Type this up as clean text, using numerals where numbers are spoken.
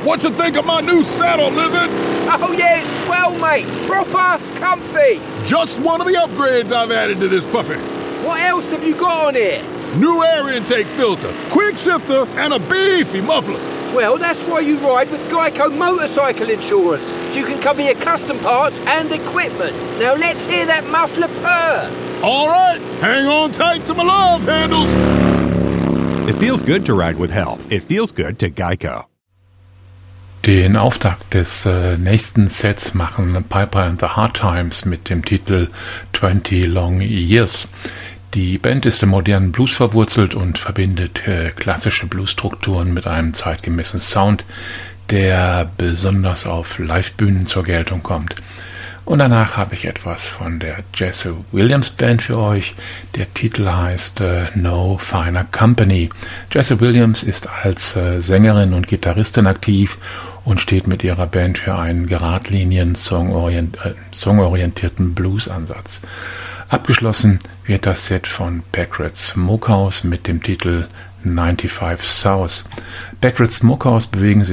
What you think of my new saddle, Lizard? Oh yeah, it's swell, mate. Proper comfy. Just one of the upgrades I've added to this puppy. What else have you got on here? New air intake filter, quick shifter, and a beefy muffler. Well, that's why you ride with Geico Motorcycle Insurance, so you can cover your custom parts and equipment. Now let's hear that muffler purr. All right, hang on tight to my love handles. It feels good to ride with help. It feels good to Geico. Den Auftakt des nächsten Sets machen Piper and the Hard Times mit dem Titel 20 Long Years. Die Band ist im modernen Blues verwurzelt und verbindet klassische Bluesstrukturen mit einem zeitgemäßen Sound, der besonders auf Livebühnen zur Geltung kommt. Und danach habe ich etwas von der Jesse Williams Band für euch. Der Titel heißt No Finer Company. Jesse Williams ist als Sängerin und Gitarristin aktiv und steht mit ihrer Band für einen geradlinigen, songorientierten Blues-Ansatz. Abgeschlossen wird das Set von Backward Smokehouse mit dem Titel 95 South. Backward Smokehouse bewegen sich